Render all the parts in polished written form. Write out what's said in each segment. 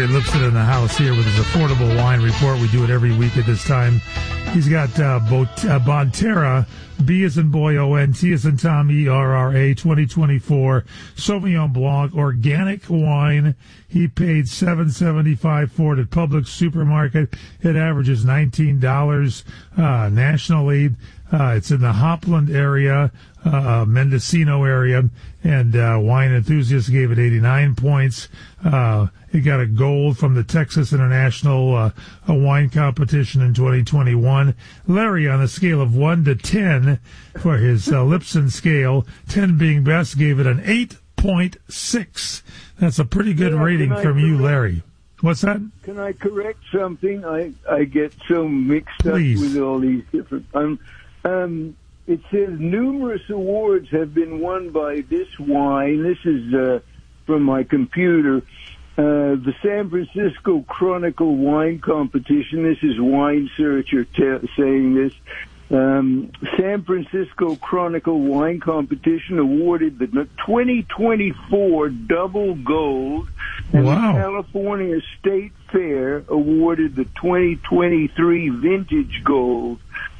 Larry Lipson in the house here with his Affordable Wine Report. We do it every week at this time. He's got Bonterra, B as in boy, O-N, T as in Tom, E-R-R-A, 2024 Sauvignon Blanc, organic wine. He paid $7.75 for it at Publix Supermarket. It averages $19 nationally. It's in the Hopland area, Mendocino area, and Wine Enthusiasts gave it 89 points. It got a gold from the Texas International Wine Competition in 2021. Larry, on a scale of 1 to 10 for his Lipson scale, 10 being best, gave it an 8.6. That's a pretty good rating from you, Larry. What's that? Can I correct something? I get so mixed up with all these different... it says numerous awards have been won by this wine. This is from my computer. The San Francisco Chronicle Wine Competition. This is Wine Searcher saying this. San Francisco Chronicle Wine Competition awarded the 2024 double gold, and the California State Fair awarded the 2023 vintage gold.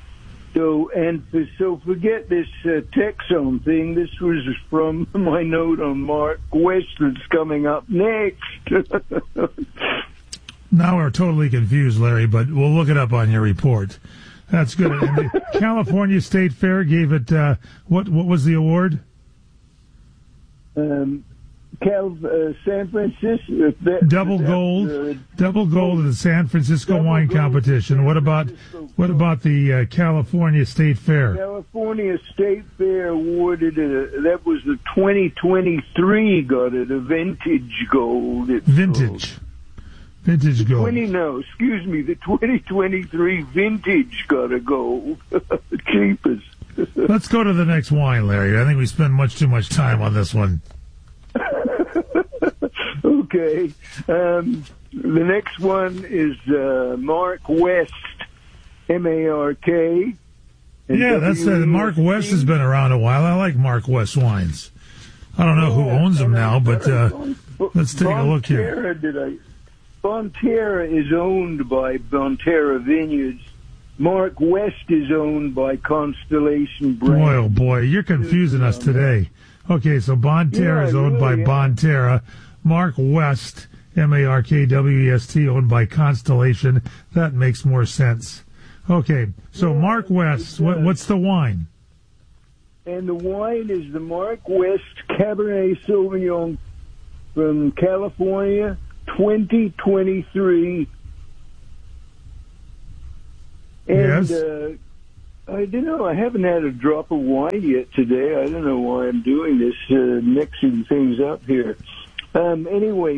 So forget this Texome thing. This was from my note on Mark West that's coming up next. Now we're totally confused, Larry, but we'll look it up on your report. That's good. And the California State Fair gave it, what was the award? San Francisco. Double gold in the San Francisco Wine Competition. What about the California State Fair? California State Fair awarded that was the 2023 got it, a vintage gold. Vintage gold. The 2023 vintage got a gold. Cheapest. Let's go to the next wine, Larry. I think we spend much too much time on this one. Okay. The next one is Mark West, M-A-R-K. Yeah, that's Mark West has been around a while. I like Mark West wines. I don't know who owns them now, but let's take a look here. Bonterra is owned by Bonterra Vineyards. Mark West is owned by Constellation Brands. Boy, oh boy, you're confusing us today. Okay, so Bonterra is owned by Bonterra. Mark West, M-A-R-K-W-E-S-T, owned by Constellation. That makes more sense. Okay, so Mark West, what's the wine? And the wine is the Mark West Cabernet Sauvignon from California, 2023. And, yes. I don't know. I haven't had a drop of wine yet today. I don't know why I'm doing this, mixing things up here. Anyway,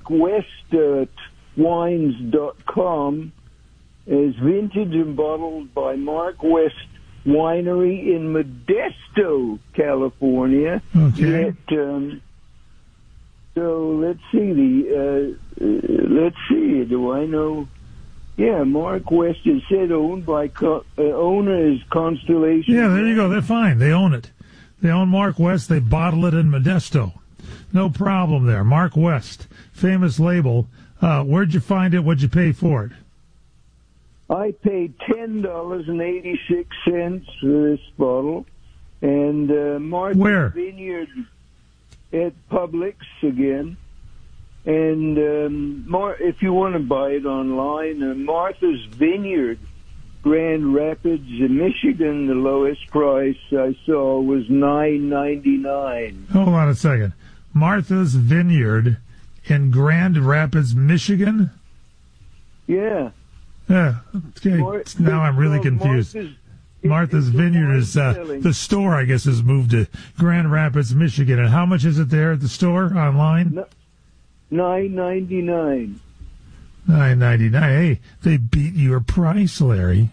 MarkWestWines.com is vintage and bottled by Mark West Winery in Modesto, California. Okay. So let's see. Let's see. Do I know? Yeah, Mark West is said owned by owner is Constellation. Yeah, there you go. They're fine. They own it. They own Mark West. They bottle it in Modesto. No problem there. Mark West, famous label. Where'd you find it? What'd you pay for it? I paid $10.86 for this bottle, and Martha's Vineyard at Publix again. And if you want to buy it online, Martha's Vineyard, Grand Rapids, Michigan, the lowest price I saw was $9.99. Hold on a second. Martha's Vineyard in Grand Rapids, Michigan? Yeah. Yeah. Okay. Now I'm really confused. Martha's Vineyard is the store, I guess, has moved to Grand Rapids, Michigan. And how much is it there at the store online? $9.99. $9.99. Hey, they beat your price, Larry.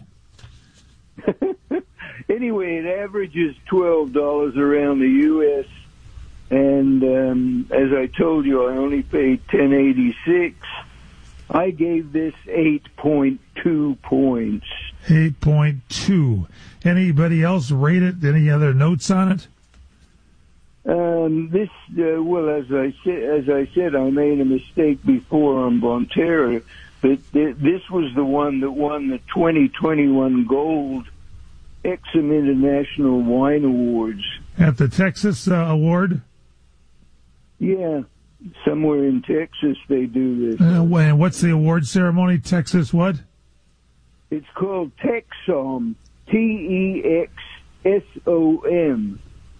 Anyway, it averages $12 around the U.S. And as I told you, I only paid $10.86. I gave this 8.2 points. 8.2. Anybody else rate it? Any other notes on it? This, well, as I said, I made a mistake before on Bonterra, but this was the one that won the 2021 Gold Exum International Wine Awards. At the Texas Award? Yeah, somewhere in Texas they do this. And what's the award ceremony? Texas what? It's called Texom, Texsom.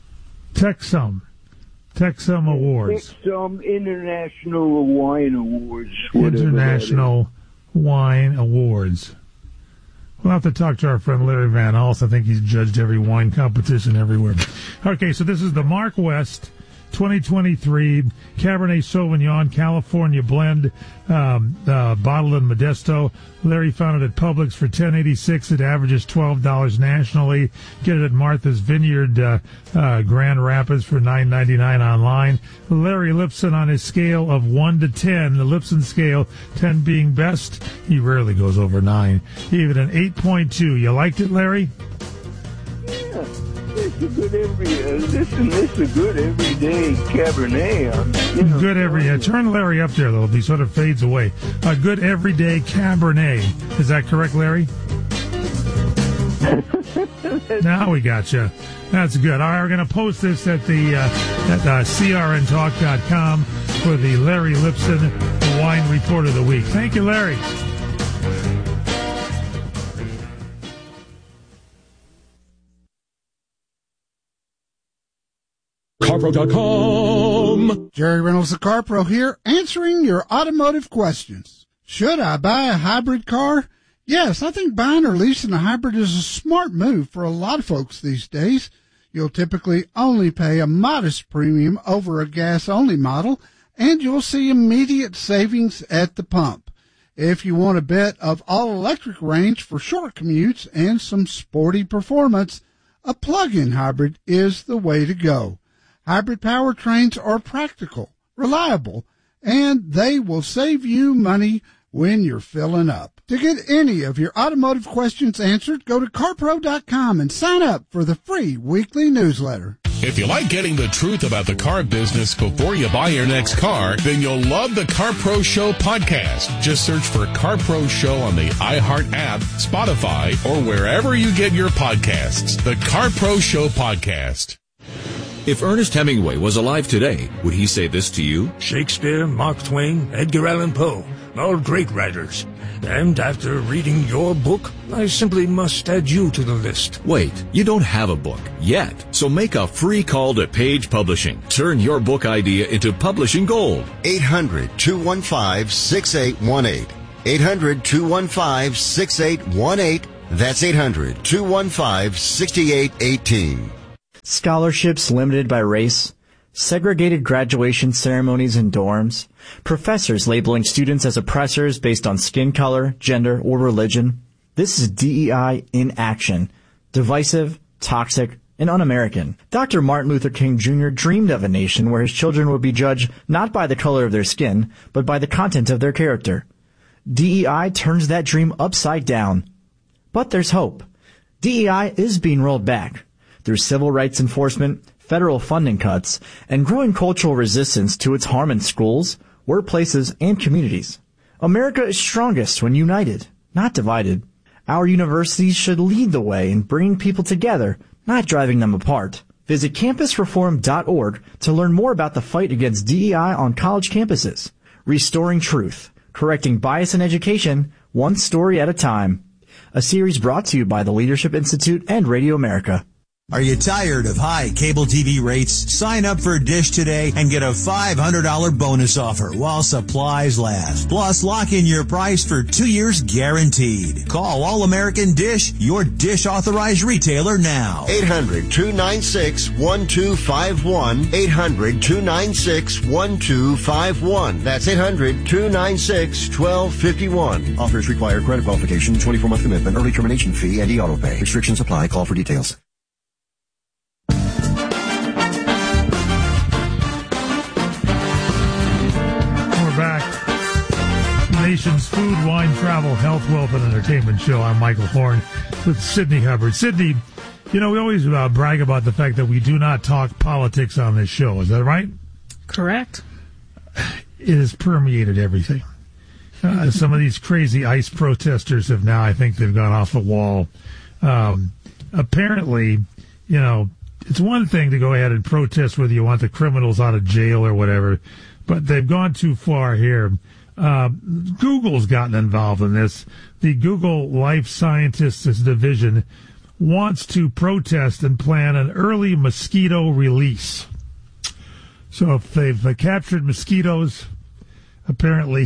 Texom Awards. Texom International Wine Awards. International Wine Awards. We'll have to talk to our friend Larry Van Hulst. I think he's judged every wine competition everywhere. Okay, so this is the Mark West 2023 Cabernet Sauvignon California blend, bottled in Modesto. Larry found it at Publix for $10.86. It averages $12 nationally. Get it at Martha's Vineyard, Grand Rapids for $9.99 online. Larry Lipson on his scale of 1 to 10, the Lipson scale, 10 being best. He rarely goes over 9. He gave it an 8.2. You liked it, Larry? Yeah. It's a good this is a good everyday Cabernet. Good turn Larry up there, though. He sort of fades away. A good everyday Cabernet. Is that correct, Larry? Now we got you. That's good. All right, we're going to post this at the at crntalk.com for the Larry Lipson Wine Report of the Week. Thank you, Larry. CarPro.com. Jerry Reynolds, the CarPro here, answering your automotive questions. Should I buy a hybrid car? Yes, I think buying or leasing a hybrid is a smart move for a lot of folks these days. You'll typically only pay a modest premium over a gas-only model, and you'll see immediate savings at the pump. If you want a bit of all-electric range for short commutes and some sporty performance, a plug-in hybrid is the way to go. Hybrid powertrains are practical, reliable, and they will save you money when you're filling up. To get any of your automotive questions answered, go to CarPro.com and sign up for the free weekly newsletter. If you like getting the truth about the car business before you buy your next car, then you'll love the CarPro Show podcast. Just search for CarPro Show on the iHeart app, Spotify, or wherever you get your podcasts. The CarPro Show podcast. If Ernest Hemingway was alive today, would he say this to you? Shakespeare, Mark Twain, Edgar Allan Poe, all great writers. And after reading your book, I simply must add you to the list. Wait, you don't have a book yet. So make a free call to Page Publishing. Turn your book idea into publishing gold. 800-215-6818. 800-215-6818. That's 800-215-6818. Scholarships limited by race, segregated graduation ceremonies and dorms, professors labeling students as oppressors based on skin color, gender, or religion. This is DEI in action. Divisive, toxic, and un-American. Dr. Martin Luther King Jr. dreamed of a nation where his children would be judged not by the color of their skin, but by the content of their character. DEI turns that dream upside down. But there's hope. DEI is being rolled back. Through civil rights enforcement, federal funding cuts, and growing cultural resistance to its harm in schools, workplaces, and communities. America is strongest when united, not divided. Our universities should lead the way in bringing people together, not driving them apart. Visit campusreform.org to learn more about the fight against DEI on college campuses. Restoring truth, correcting bias in education, one story at a time. A series brought to you by the Leadership Institute and Radio America. Are you tired of high cable TV rates? Sign up for Dish today and get a $500 bonus offer while supplies last. Plus, lock in your price for 2 years guaranteed. Call All American Dish, your Dish authorized retailer now. 800-296-1251. 800-296-1251. That's 800-296-1251. Offers require credit qualification, 24-month commitment, early termination fee, and e-auto pay. Restrictions apply. Call for details. Back. Nation's food, wine, travel, health, wealth, and entertainment show. I'm Michael Horn with Sydney Hubbard. Sydney, We always brag about the fact that we do not talk politics on this show. Is that right? Correct. It has permeated everything. Some of these crazy ICE protesters have now, I think they've gone off the wall. Apparently, it's one thing to go ahead and protest whether you want the criminals out of jail or whatever, but they've gone too far here. Google's gotten involved in this. The Google Life Scientists Division wants to protest and plan an early mosquito release. So if they've captured mosquitoes, apparently,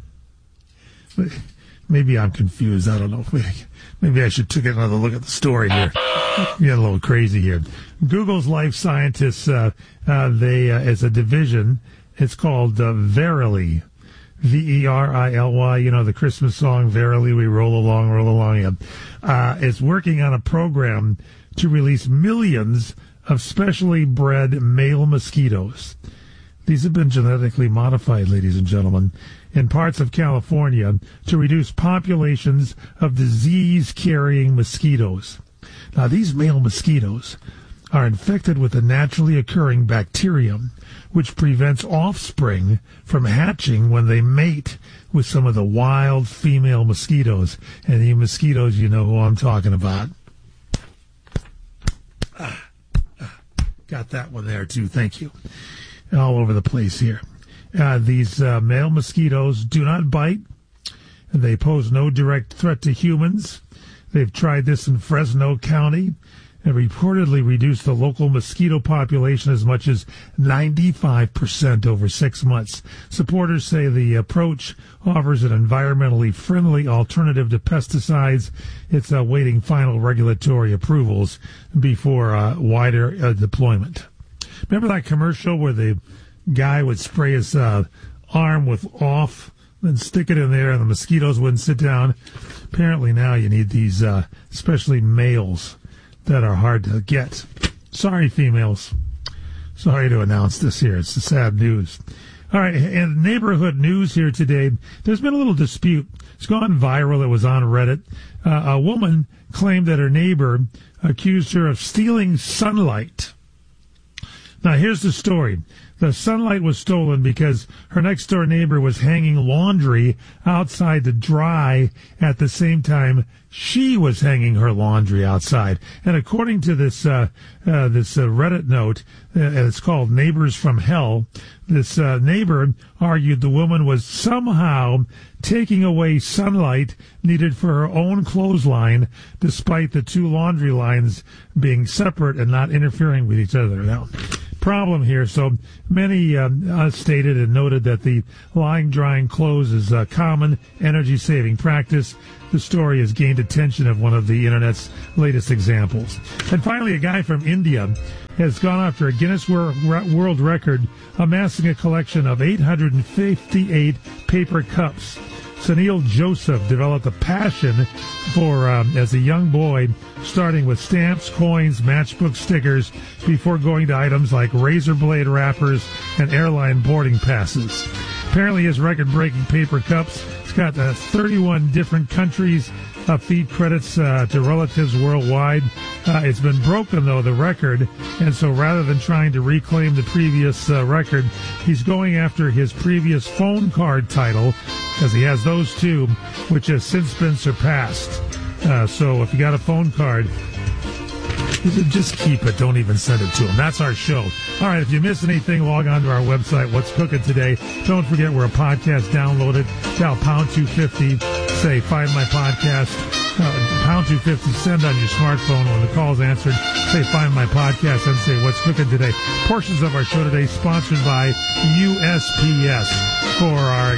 maybe I'm confused. I don't know. Maybe I should take another look at the story here. Get a little crazy here. Google's Life Scientists, as a division, it's called Verily. Verily, the Christmas song, Verily, we roll along. It's working on a program to release millions of specially bred male mosquitoes. These have been genetically modified, ladies and gentlemen, in parts of California to reduce populations of disease-carrying mosquitoes. Now, these male mosquitoes are infected with a naturally occurring bacterium which prevents offspring from hatching when they mate with some of the wild female mosquitoes. And the mosquitoes, you know who I'm talking about. Got that one there, too. Thank you. All over the place here. These male mosquitoes do not bite. They pose no direct threat to humans. They've tried this in Fresno County and reportedly reduced the local mosquito population as much as 95% over 6 months. Supporters say the approach offers an environmentally friendly alternative to pesticides. It's awaiting final regulatory approvals before wider deployment. Remember that commercial where the guy would spray his arm with off, then stick it in there, and the mosquitoes wouldn't sit down? Apparently now you need these, especially males, that are hard to get. Sorry, females. Sorry to announce this here. It's the sad news. All right, and neighborhood news here today. There's been a little dispute. It's gone viral. It was on Reddit. A woman claimed that her neighbor accused her of stealing sunlight. Now, here's the story. The sunlight was stolen because her next-door neighbor was hanging laundry outside to dry at the same time she was hanging her laundry outside. And according to this Reddit note, it's called Neighbors from Hell, this neighbor argued the woman was somehow taking away sunlight needed for her own clothesline, despite the two laundry lines being separate and not interfering with each other. Now, problem here. So many stated and noted that the lying drying clothes is a common energy-saving practice. The story has gained attention of one of the Internet's latest examples. And finally, a guy from India has gone after a Guinness World Record, amassing a collection of 858 paper cups. Sunil Joseph developed a passion for, as a young boy, starting with stamps, coins, matchbook stickers, before going to items like razor blade wrappers and airline boarding passes. Apparently his record-breaking paper cups, it's got 31 different countries, feed credits to relatives worldwide. It's been broken, though, the record, and so rather than trying to reclaim the previous record, he's going after his previous phone card title, because he has those two, which has since been surpassed. So if you got a phone card, just keep it. Don't even send it to him. That's our show. All right, if you miss anything, log on to our website, What's Cooking Today. Don't forget we're a podcast. Download it. Dial pound 250. Say, find my podcast. Pound 250. Send on your smartphone when the call's answered. Say, find my podcast, and say, What's Cooking Today. Portions of our show today sponsored by USPS. For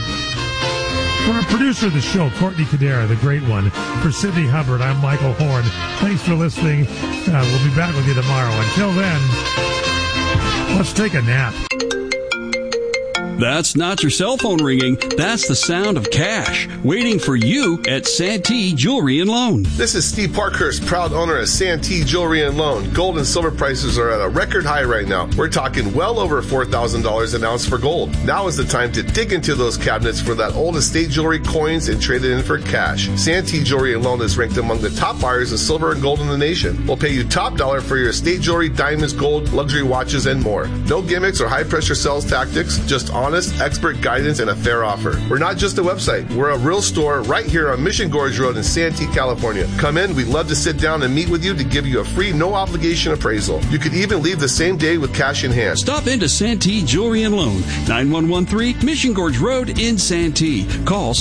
our producer of the show, Courtney Cadera, the great one. For Sidney Hubbard, I'm Michael Horn. Thanks for listening. We'll be back with you tomorrow. Until then, let's take a nap. That's not your cell phone ringing. That's the sound of cash waiting for you at Santee Jewelry and Loan. This is Steve Parkhurst, proud owner of Santee Jewelry and Loan. Gold and silver prices are at a record high right now. We're talking well over $4,000 an ounce for gold. Now is the time to dig into those cabinets for that old estate jewelry, coins, and trade it in for cash. Santee Jewelry and Loan is ranked among the top buyers of silver and gold in the nation. We'll pay you top dollar for your estate jewelry, diamonds, gold, luxury watches, and more. No gimmicks or high-pressure sales tactics, just honest, expert guidance and a fair offer. We're not just a website. We're a real store right here on Mission Gorge Road in Santee, California. Come in. We'd love to sit down and meet with you to give you a free, no-obligation appraisal. You could even leave the same day with cash in hand. Stop into Santee Jewelry and Loan, 9113 Mission Gorge Road in Santee. Call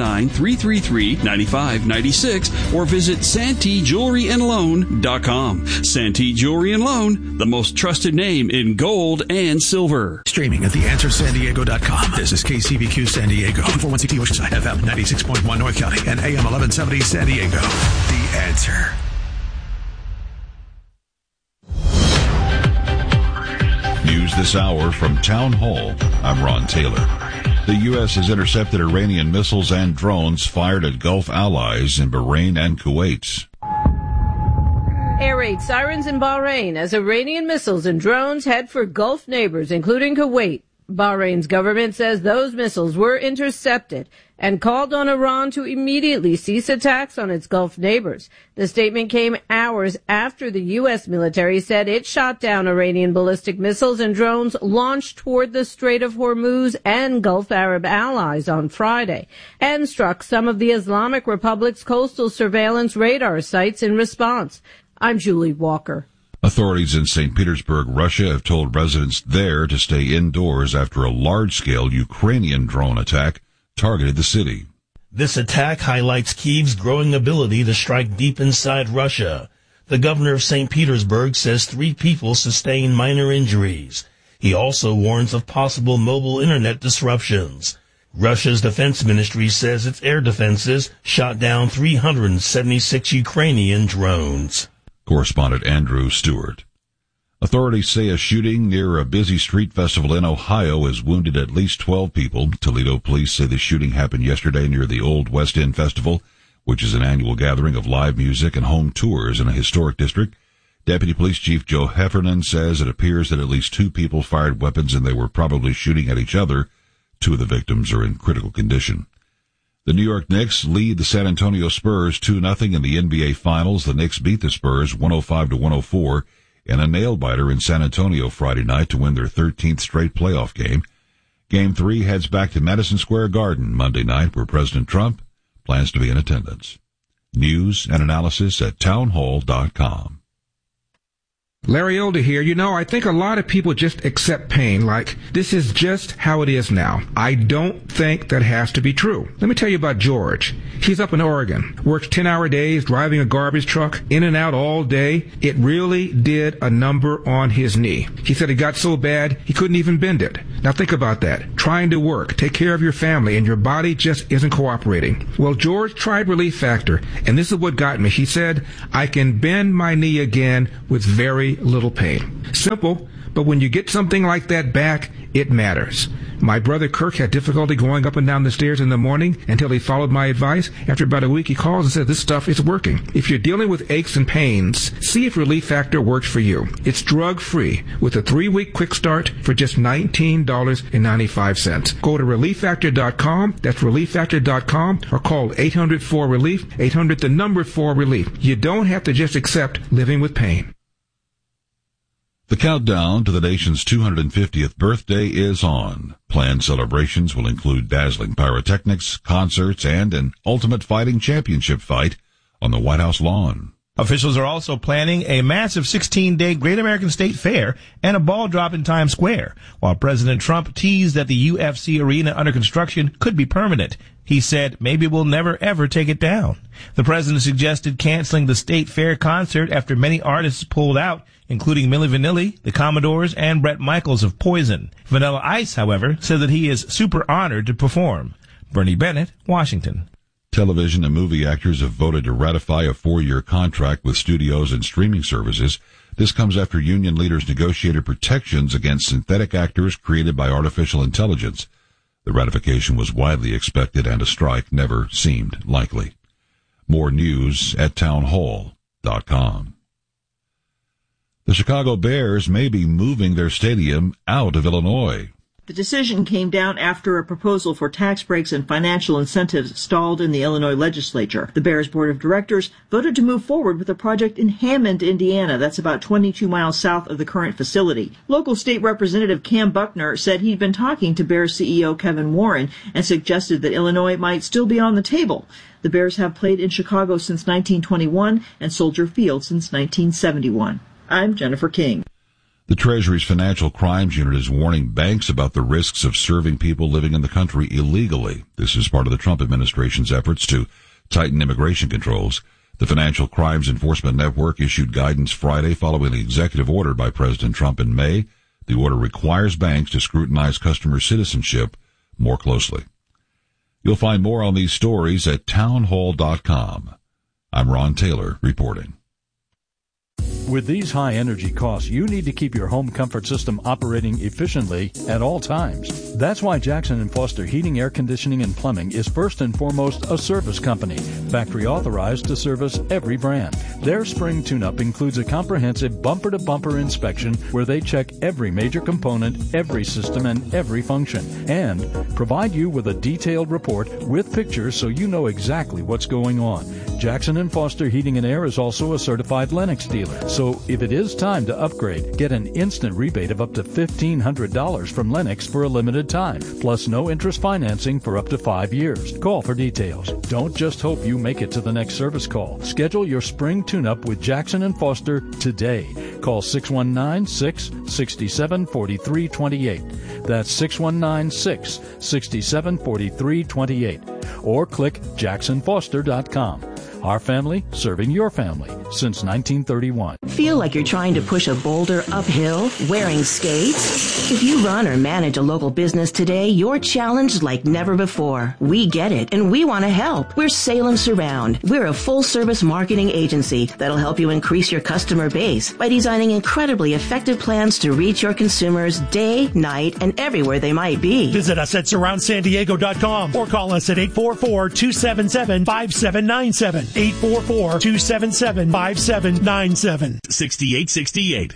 619-333-9596 or visit SanteeJewelryandLoan.com. Santee Jewelry and Loan, the most trusted name in gold and silver. Streaming at theanswersandiego.com. This is KCBQ San Diego, 416 Oceanside, FM 96.1 North County, and AM 1170 San Diego. The Answer. News this hour from Town Hall. I'm Ron Taylor. The U.S. has intercepted Iranian missiles and drones fired at Gulf allies in Bahrain and Kuwait. Air raid sirens in Bahrain as Iranian missiles and drones head for Gulf neighbors, including Kuwait. Bahrain's government says those missiles were intercepted and called on Iran to immediately cease attacks on its Gulf neighbors. The statement came hours after the U.S. military said it shot down Iranian ballistic missiles and drones launched toward the Strait of Hormuz and Gulf Arab allies on Friday, and struck some of the Islamic Republic's coastal surveillance radar sites in response. I'm Julie Walker. Authorities in St. Petersburg, Russia, have told residents there to stay indoors after a large-scale Ukrainian drone attack targeted the city. This attack highlights Kyiv's growing ability to strike deep inside Russia. The governor of St. Petersburg says 3 people sustained minor injuries. He also warns of possible mobile internet disruptions. Russia's defense ministry says its air defenses shot down 376 Ukrainian drones. Correspondent Andrew Stewart. Authorities say a shooting near a busy street festival in Ohio has wounded at least 12 people. Toledo police say the shooting happened yesterday near the Old West End Festival, which is an annual gathering of live music and home tours in a historic district. Deputy Police Chief Joe Heffernan says it appears that at least 2 people fired weapons and they were probably shooting at each other. 2 of the victims are in critical condition. The New York Knicks lead the San Antonio Spurs 2-0 in the NBA Finals. The Knicks beat the Spurs 105-104 in a nail-biter in San Antonio Friday night to win their 13th straight playoff game. Game 3 heads back to Madison Square Garden Monday night, where President Trump plans to be in attendance. News and analysis at townhall.com. Larry Elder here. You know, I think a lot of people just accept pain like this is just how it is now. I don't think that has to be true. Let me tell you about George. He's up in Oregon, works 10-hour days, driving a garbage truck, in and out all day. It really did a number on his knee. He said it got so bad he couldn't even bend it. Now think about that. Trying to work, take care of your family, and your body just isn't cooperating. Well, George tried Relief Factor, and this is what got me. He said, I can bend my knee again with very little pain. Simple, but when you get something like that back, it matters. My brother Kirk had difficulty going up and down the stairs in the morning until he followed my advice. After about a week, he calls and says, this stuff is working. If you're dealing with aches and pains, see if Relief Factor works for you. It's drug-free with a 3-week quick start for just $19.95. Go to ReliefFactor.com. That's ReliefFactor.com, or call 800-4-RELIEF, 800-4-RELIEF. You don't have to just accept living with pain. The countdown to the nation's 250th birthday is on. Planned celebrations will include dazzling pyrotechnics, concerts, and an ultimate fighting championship fight on the White House lawn. Officials are also planning a massive 16-day Great American State Fair and a ball drop in Times Square, while President Trump teased that the UFC arena under construction could be permanent. He said, maybe we'll never, ever take it down. The president suggested canceling the State Fair concert after many artists pulled out, including Milli Vanilli, the Commodores, and Bret Michaels of Poison. Vanilla Ice, however, said that he is super honored to perform. Bernie Bennett, Washington. Television and movie actors have voted to ratify a 4-year contract with studios and streaming services. This comes after union leaders negotiated protections against synthetic actors created by artificial intelligence. The ratification was widely expected and a strike never seemed likely. More news at townhall.com. The Chicago Bears may be moving their stadium out of Illinois. The decision came down after a proposal for tax breaks and financial incentives stalled in the Illinois legislature. The Bears Board of Directors voted to move forward with a project in Hammond, Indiana, that's about 22 miles south of the current facility. Local State Representative Cam Buckner said he'd been talking to Bears CEO Kevin Warren and suggested that Illinois might still be on the table. The Bears have played in Chicago since 1921 and Soldier Field since 1971. I'm Jennifer King. The Treasury's Financial Crimes Unit is warning banks about the risks of serving people living in the country illegally. This is part of the Trump administration's efforts to tighten immigration controls. The Financial Crimes Enforcement Network issued guidance Friday following an executive order by President Trump in May. The order requires banks to scrutinize customer citizenship more closely. You'll find more on these stories at townhall.com. I'm Ron Taylor reporting. With these high energy costs, you need to keep your home comfort system operating efficiently at all times. That's why Jackson & Foster Heating, Air Conditioning, and Plumbing is first and foremost a service company, factory authorized to service every brand. Their spring tune-up includes a comprehensive bumper-to-bumper inspection where they check every major component, every system, and every function, and provide you with a detailed report with pictures so you know exactly what's going on. Jackson & Foster Heating and Air is also a certified Lennox dealer. So if it is time to upgrade, get an instant rebate of up to $1,500 from Lennox for a limited time, plus no interest financing for up to 5 years. Call for details. Don't just hope you make it to the next service call. Schedule your spring tune-up with Jackson & Foster today. Call 619-667-4328. That's 619-667-4328. Or click jacksonfoster.com. Our family serving your family since 1931. Feel like you're trying to push a boulder uphill wearing skates? If you run or manage a local business today, you're challenged like never before. We get it, and we want to help. We're Salem Surround. We're a full-service marketing agency that'll help you increase your customer base by designing incredibly effective plans to reach your consumers day, night, and everywhere they might be. Visit us at surroundsandiego.com or call us at 844-277-5797. 844-277-5797. 6868.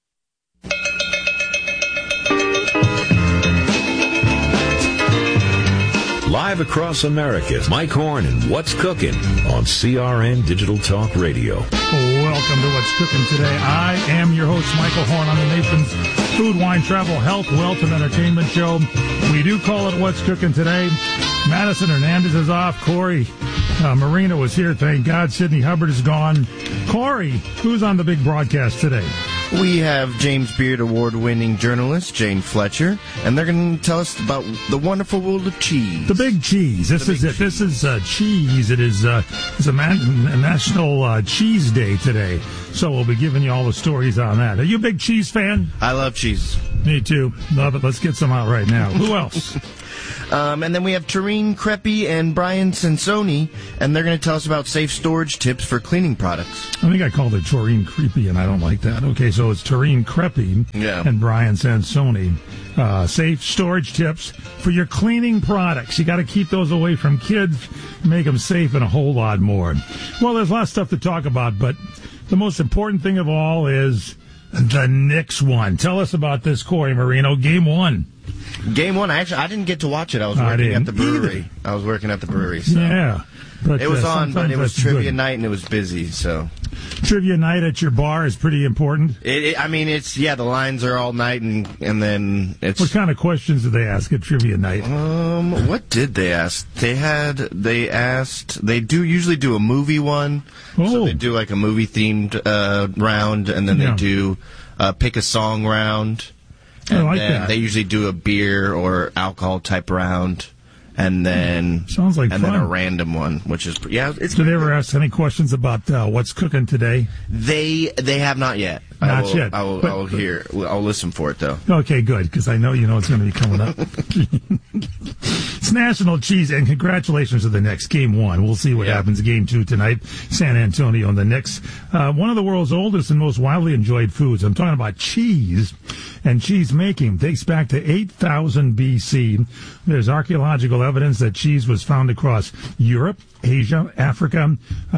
Live across America, Mike Horn and What's Cooking on CRN Digital Talk Radio. Welcome to What's Cooking today. I am your host, Michael Horn, on the nation's food, wine, travel, health, wealth, and entertainment show. We do call it What's Cooking today. Madison Hernandez is off. Corey Marina was here, thank God. Sidney Hubbard is gone. Corey, who's on the big broadcast today? We have James Beard Award-winning journalist Jane Fletcher, and they're going to tell us about the wonderful world of cheese. The big cheese. This is it. This is cheese. It is it's a National Cheese Day today, so we'll be giving you all the stories on that. Are you a big cheese fan? I love cheese. Me too. Love it. Let's get some out right now. Who else? And then we have Tareen Creppy and Brian Sansoni, and they're going to tell us about safe storage tips for cleaning products. I think I called it Tareen Creepy, and I don't like that. Okay, so it's Tareen Creppy and Brian Sansoni. Safe storage tips for your cleaning products. You got to keep those away from kids, make them safe, and a whole lot more. Well, there's a lot of stuff to talk about, but the most important thing of all is the Knicks one. Tell us about this, Corey Marino. Game one. Game one, I didn't get to watch it. I was working at the brewery. So. Yeah. But, it was on, but it was trivia good. night and it was busy, so. Trivia night at your bar is pretty important. The lines are all night and then it's. What kind of questions did they ask at trivia night? What did they ask? They usually do a movie one. Oh. So they do like a movie themed round, and then they do pick a song round. And I like that. They usually do a beer or alcohol type round, and then sounds like fun. Then a random one, which is It's Did they ever ask any questions about what's cooking today? They have not yet. Not yet. I'll hear. I'll listen for it though. Okay, good, because I know it's going to be coming up. It's It's National Cheese, and congratulations to the Knicks. Game 1. We'll see what happens Game 2 tonight. San Antonio and the Knicks. One of the world's oldest and most widely enjoyed foods. I'm talking about cheese. And cheese making dates back to 8000 BC. There's archaeological evidence that cheese was found across Europe, Asia, Africa,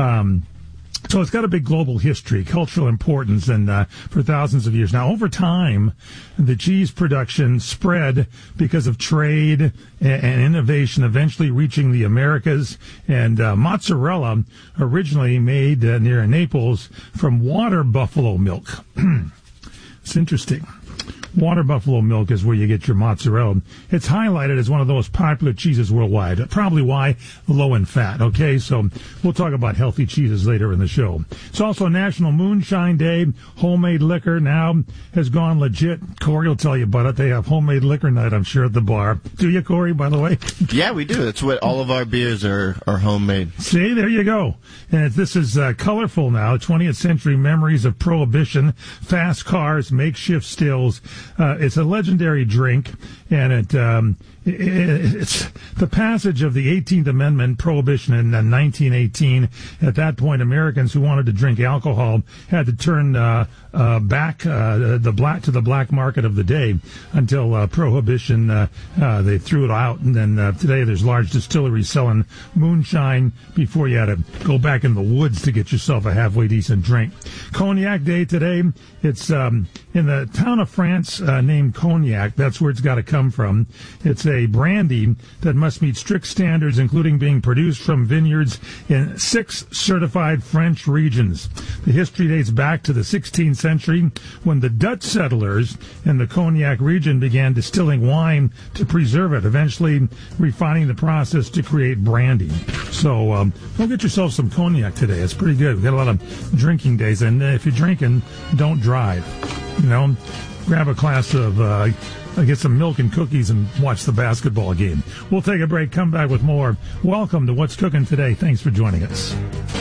so it's got a big global history, cultural importance, and for thousands of years. Now, over time, the cheese production spread because of trade and innovation, eventually reaching the Americas. And mozzarella originally made near Naples from water buffalo milk. It's interesting. Water buffalo milk is where you get your mozzarella. It's highlighted as one of the most popular cheeses worldwide. Probably why low in fat. Okay, so we'll talk about healthy cheeses later in the show. It's also National Moonshine Day. Homemade liquor now has gone legit. Corey will tell you about it. They have homemade liquor night, I'm sure, at the bar. Do you, Corey, by the way? Yeah, we do. That's what all of our beers are homemade. See, there you go. And this is colorful now. 20th century memories of Prohibition, fast cars, makeshift stills. It's a legendary drink, and it's the passage of the 18th Amendment, Prohibition, in 1918. At that point, Americans who wanted to drink alcohol had to turn back to the black market of the day until Prohibition. They threw it out, and then today there's large distilleries selling moonshine before you had to go back in the woods to get yourself a halfway decent drink. Cognac Day today. It's in the town of France named Cognac. That's where it's got to come from. It's a brandy that must meet strict standards, including being produced from vineyards in 6 certified French regions. The history dates back to the 16th century when the Dutch settlers in the Cognac region began distilling wine to preserve it, eventually refining the process to create brandy. So go get yourself some cognac today. It's pretty good. We've got a lot of drinking days, and if you're drinking, don't drive. You know, grab a glass of get some milk and cookies and watch the basketball game. We'll take a break, come back with more. Welcome to What's Cooking Today. Thanks for joining us.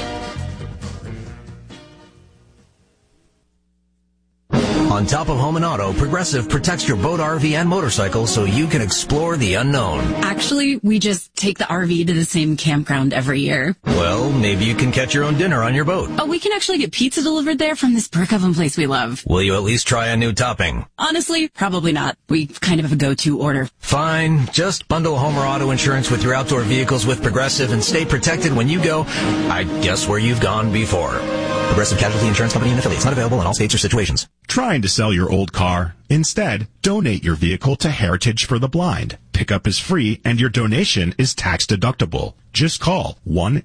On top of home and auto, Progressive protects your boat, RV, and motorcycle so you can explore the unknown. Actually, we just take the RV to the same campground every year. Well, maybe you can catch your own dinner on your boat. Oh, we can actually get pizza delivered there from this brick oven place we love. Will you at least try a new topping? Honestly, probably not. We kind of have a go-to order. Fine. Just bundle home or auto insurance with your outdoor vehicles with Progressive and stay protected when you go, I guess, where you've gone before. Progressive Casualty Insurance Company and affiliates. Not available in all states or situations. Trying to sell your old car? Instead, donate your vehicle to Heritage for the Blind. Pickup is free and your donation is tax deductible. Just call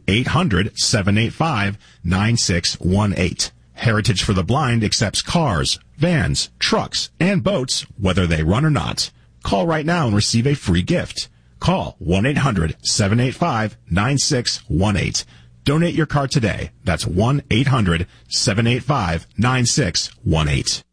1-800-785-9618. Heritage for the Blind accepts cars, vans, trucks, and boats, whether they run or not. Call right now and receive a free gift. Call 1-800-785-9618. Donate your car today. That's 1-800-785-9618.